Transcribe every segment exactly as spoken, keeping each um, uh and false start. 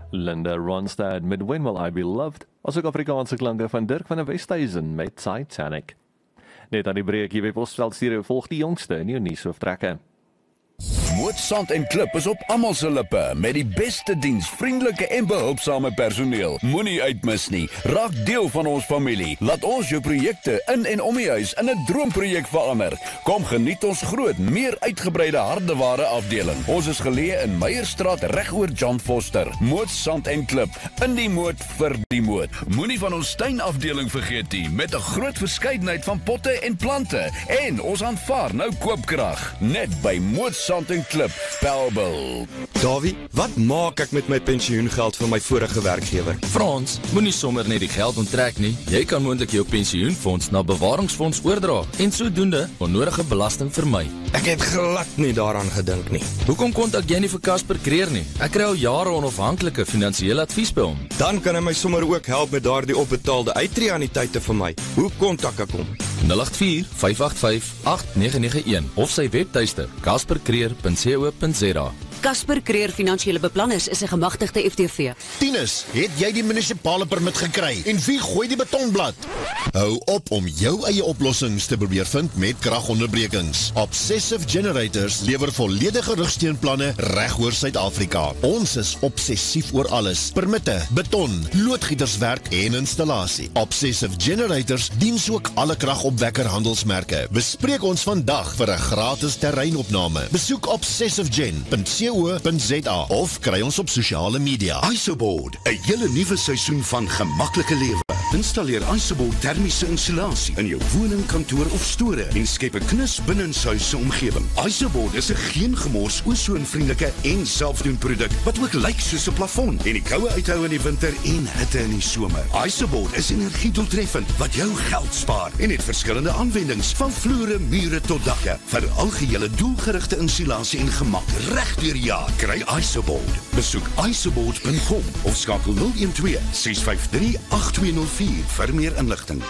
Linda Ronstadt met When Will I Be Loved, asook Afrikaanse klanke van Dirk van der Westhuizen met Titanic. Net aan die breek hier by Postveld Stereo volg die jongste in jou nuusoortrekke. Moot Sand en Klip is op almal se lippe met die beste diens, vriendelike en behulpsame personeel. Moenie uitmis nie. Raak deel van ons familie. Laat ons jou projekte in en om die huis in 'n droomprojek verander. Kom geniet ons groot, meer uitgebreide hardeware afdeling. Ons is geleë in Meyerstraat regoor John Foster. Moot Sand en Klip, in die moot vir die moot. Moenie van ons tuinafdeling vergeet nie, met 'n groot verskeidenheid van potte en plante. En ons aanvaar nou koopkrag. Net by Moot Sand en Klip, Pelbel. Davie, wat maak ek met my pensioengeld van my vorige werkgewer? Frans, moenie sommer net die geld onttrek nie. Jy kan moontlik jou pensioenfonds na bewaringsfonds oordra en sodoende onnodige belasting vermy. Ek het glad nie daaraan gedink nie. Hoekom kontak jy nie vir Casper Creer nie? Ek kry al jare onafhanklike finansiële advies by hom. Dan kan hy my sommer ook help met daardie opbetaalde uittreeanniteite vir my. Hoe kontak ek hom? nul agt vier, vyf agt vyf, agt nege nege een of sy webtuiste casper creer punt co punt za. Casper Creer Finansiële Beplanners is 'n gemagtigde F T V. Tinus, het jy die munisipale permit gekry? En wie gooi die betonblad? Hou op om jou eie oplossings te probeer vind met kragonderbrekings. Obsessive Generators lewer volledige rugsteunplanne reg oor Suid-Afrika. Ons is obsessief oor alles. Permitte, beton, loodgieterswerk en installasie. Obsessive Generators dien ook alle kragopwekker handelsmerke. Bespreek ons vandag vir 'n gratis terreinopname. Besoek obsessive gen punt co punt za of kry ons op sosiale media. Isoboard, 'n hele nuwe seisoen van gemaklike lewe. Installeer Isoboard termiese insulasie in jou woning, kantoor of store en skep 'n knus binnenshuise omgewing. Isoboard is 'n geen gemors, ozonvriendelike en selfdoen produk wat ook lyk soos 'n plafon en die koue uithou in die winter en hitte in die somer. Isoboard is energiedoeltreffend wat jou geld spaar en het verskillende aanwendings van vloere, mure tot dakke vir algehele doelgerigte insulasie en gemak reg deur die jaar. Kry Isoboard. Besoek isoboard punt com of skakel nul een twee, ses vyf drie, agt twee nul vier vir meer inligting.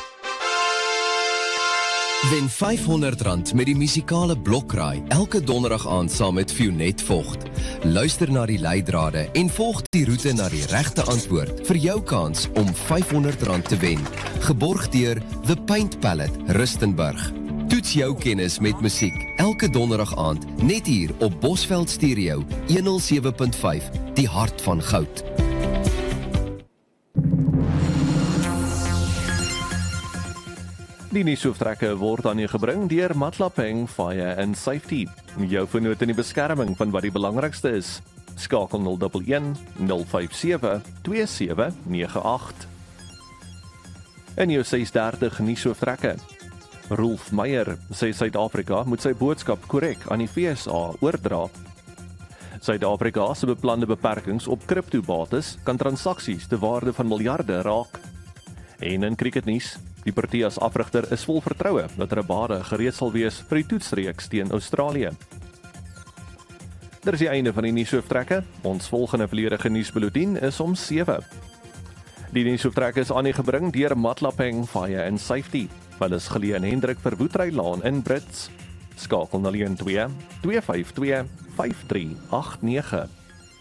Wen vyfhonderd rand met die musikale Blokraai elke donderdag aand saam met Fionet Vogt. Luister na die leidrade en volg die roete na die regte antwoord vir jou kans om vyfhonderd rand te wen. Geborg deur The Paint Palette, Rustenburg. Toets jou kennis met musiek elke donderdag aand net hier op Bosveld Stereo honderd sewe punt vyf, die hart van goud. Die nuusoortrekke word aan jou gebring deur Matlapeng Fire and Safety. Jou vernoot in die beskerming van wat die belangrikste is. Skakel nul een een, nul vyf sewe, twee sewe nege agt. In jou ses dertig nuusoortrekke. Rolf Meyer sê Suid-Afrika moet sy boodskap korrek aan die V S A oordra. Suid-Afrika se beplande beperkings op kriptobates kan transaksies te waarde van miljarde raak. En in cricketnuus, die Proteas afrigter is vol vertroue dat Rabada gereed sal wees vir die toetsreeks teen Australië. Dit is die einde van die nuusoortrekke. Ons volgende volledige nuusbulletin is om sewe. Die nuusoortrekke is aan u gebring deur Matlapeng Fire and Safety. Hulle is geleë in Hendrik Verwoestrylaan in Brits. Skakel nul een twee, twee vyf twee, vyf drie agt nege.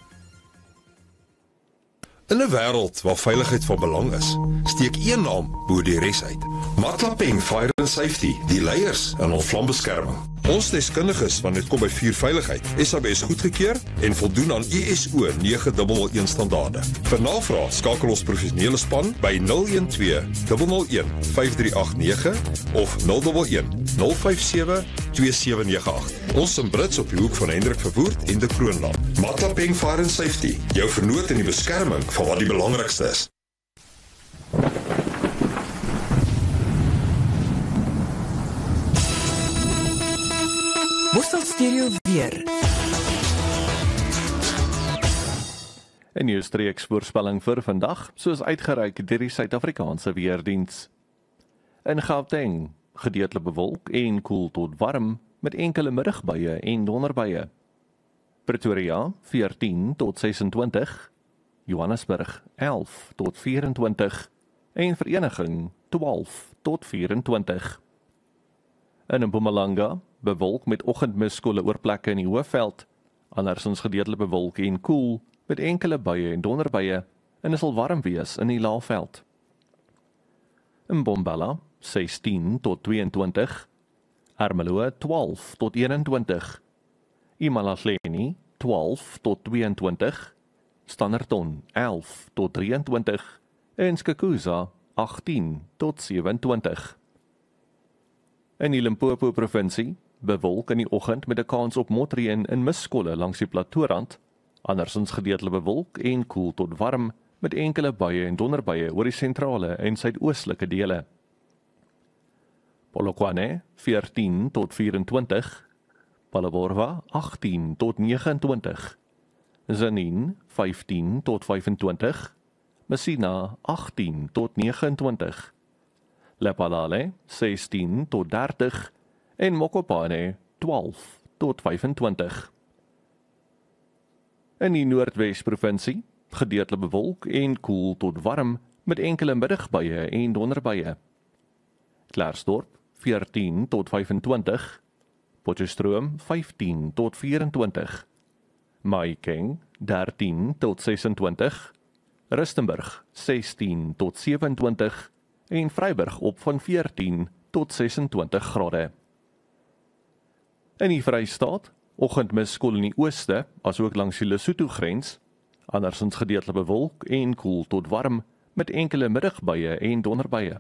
In 'n wêreld waar veiligheid van belang is, steek een naam bo die res uit. Matlapeng Fire and Safety, die leiers in ons vlambeskerming. Ons deskundiges van dit kom by vuurveiligheid, S A B S goedgekeur en voldoen aan I S O nege nul een standaarde. Vir navraag skakel ons professionele span by nul een twee, nul nul een, vyf drie agt nege of nul een een, nul vyf sewe, twee sewe nege agt. Ons in Brits op die hoek van Hendrik Verwoerd en de Kroonland. Matlapeng Fire and Safety, jou vernoot in die beskerming van wat die belangrikste is. Bosveld Stereo weer. En jou streeksvoorspelling vir vandag, soos uitgereik deur die Suid-Afrikaanse Weerdiens. In Gauteng, gedeeltelik bewolk en koel tot warm, met enkele middagbuie en donderbuie. Pretoria, veertien tot sesentwintig, Johannesburg, elf tot vyf-en-twintig, en Vereniging, twaalf tot vyf-en-twintig. In Mpumalanga, bewolk met oggendmiskolle oor plekke in die Hoëveld, andersins gedeeltelik bewolk en koel, met enkele buie en donderbuie en dit sal warm wees in die Laagveld. Mbombela sestien tot tweeëntwintig, Ermelo twaalf tot eenentwintig, Imalahleni twaalf tot tweeëntwintig, Standerton elf tot drieëntwintig en Skakuza agtien tot sewenentwintig. In die Limpopo provinsie bewolk in die oggend met 'n kans op motreën en miskolle langs die plateaurand, andersins gedeeltelik bewolk en koel tot warm met enkele buie en donderbuie oor die sentrale en suidoostelike dele. Polokwane veertien tot vyfentwintig, Phalaborwa agtien tot negenentwintig, Tzaneen vyftien tot vyfentwintig, Messina agtien tot negenentwintig, Lephalale sestien tot dertig en Mokopane twaalf tot vyfentwintig. In die Noordwes-provinsie gedeeltelik bewolk en koel tot warm met enkele middagbuie en donderbuie. Klerksdorp veertien tot vyfentwintig, Potchefstroom vyftien tot vyfentwintig, Mahikeng dertien tot sesentwintig, Rustenburg sestien tot sewentwintig en Vryburg op van veertien tot sesentwintig grade. In die Vrystaat, oggendmiskoel in die ooste, asook langs die Lesotho-grens, andersins gedeeltelik bewolk en koel tot warm met enkele middagbuie en donderbuie.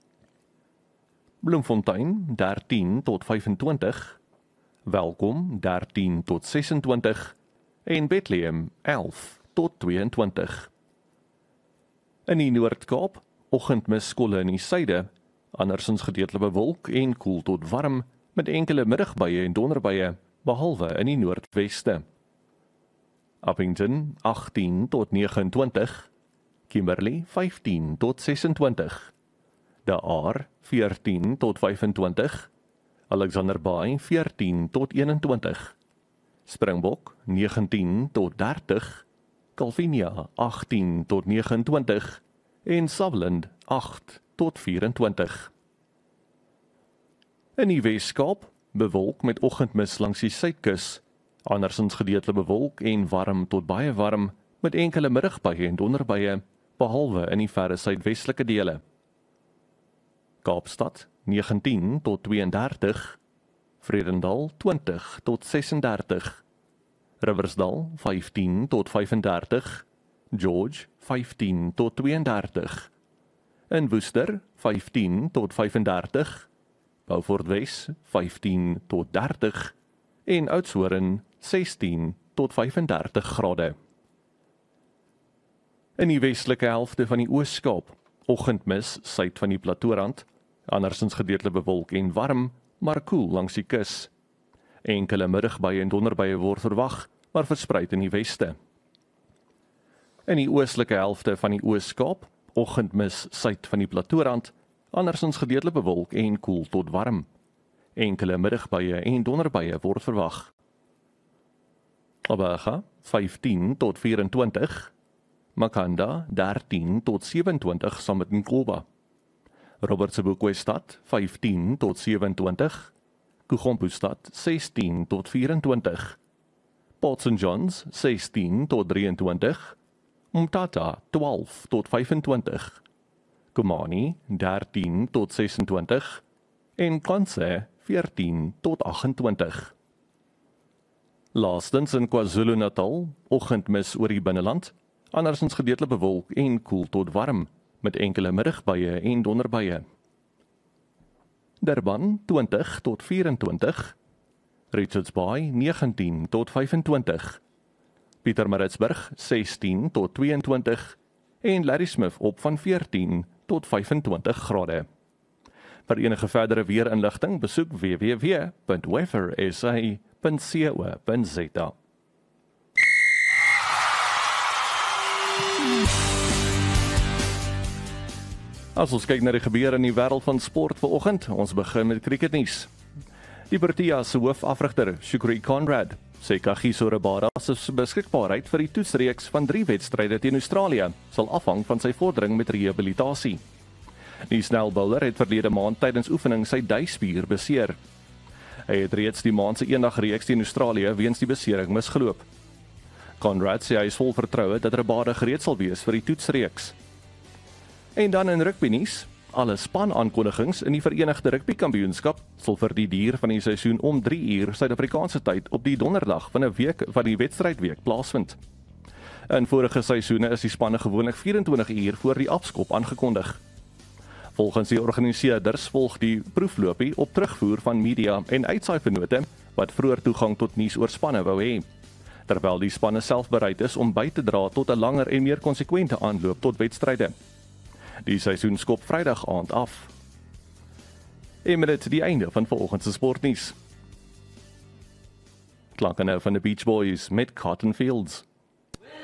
Bloemfontein dertien tot vyfentwintig, Welkom dertien tot sesentwintig en Bethlehem elf tot tweeëntwintig. In die Noord-Kaap, oggendmiskolle in die suide, andersins gedeeltelik bewolk en koel tot warm met enkele middagbuie en donderbuie, behalwe in die noordweste. Appington agtien tot negenentwintig, Kimberley vyftien tot sesentwintig, De Aar veertien tot vyfentwintig, Alexander Bay veertien tot eenentwintig, Springbok negentien tot dertig, Calvinia agtien tot negenentwintig en Sutherland agt tot vyfentwintig. In die Weskaap bewolk met oggendmis langs die suidkus, andersins gedeeltelik bewolk en warm tot baie warm met enkele middagbuie en donderbuie, behalwe in die verre suidwestelike dele. Kaapstad negentien tot tweeëndertig, Vredendal twintig tot sesendertig, Riversdal vyftien tot vyfendertig, George vyftien tot tweeëndertig, in Woester vyftien tot vyfendertig, Beaufort Wes vyftien tot dertig en Oudtshoorn sestien tot vyfendertig grade. In die westelike helfte van die Oos-Kaap, oggendmis suid van die plateaurand, andersins gedeeltelik bewolk en warm, maar koel langs die kus. Enkele middagbuie en donderbuie word verwag, maar verspreid in die weste. In die oostelike helfte van die Oos-Kaap, oggendmis suid van die plateaurand, andersins gedeeltelik bewolk en koel tot warm. Enkele middagbuie en donderbuie word verwag. Abaga vyftien tot vyfentwintig, Makanda dertien tot sewentwintig saam met Nkoba. Robert Sebokwe-stad vyftien tot sewentwintig, Kugompo-stad sestien tot vyfentwintig, Port Saint Johns sestien tot drieëntwintig, Umtata twaalf tot vyfentwintig, Komani dertien tot sesentwintig en Kanse veertien tot agentwintig. Laastens in KwaZulu-Natal, oggendmis oor die binneland, andersins gedeeltelik bewolk en koel tot warm, met enkele middagbuie en donderbuie. Durban twintig tot vyfentwintig, Richards Bay negentien tot vyfentwintig, Pietermaritzburg sestien tot tweeëntwintig en Ladysmith op van veertien tot vyfentwintig grade. Vir enige verdere weerinligting besoek w w w punt weather s a punt co punt z a. As ons kyk na die gebeure in die wêreld van sport vanoggend, ons begin met cricketnuus. Die Proteas se hoofafrigter, Shukri Conrad, sê Kagiso Rabada se beskikbaarheid vir die toetsreeks van drie wedstryde teen Australië sal afhang van sy vordering met rehabilitasie. Die snelbouler het verlede maand tydens oefening sy duispier beseer. Hy het reeds die maand se eendagreeks teen Australië weens die besering misgeloop. Conrad sê hy is vol vertroue dat Rabada gereed sal wees vir die toetsreeks. En dan in rugby nuus, alle span-aankondigings in die Verenigde Rugby Kampioenskap sal vir die duur van die seisoen om drie uur Suid-Afrikaanse tyd op die donderdag van 'n week van die wedstrydweek plaasvind. In vorige seisoene is die spanne gewoonlik vyf-en-twintig uur voor die afskop aangekondig. Volgens die organiseerders volg die proefloopie op terugvoer van media en uitsaaivennote wat vroeër toegang tot nuus oor spanne wou hê, terwyl die spanne self bereid is om by te dra tot 'n langer en meer konsekwente aanloop tot wedstryde. Die seisoen skop Vrydag aand af. En met dit die einde van vanoggend se sportnuus. Klanke nou van the Beach Boys met Cotton Fields.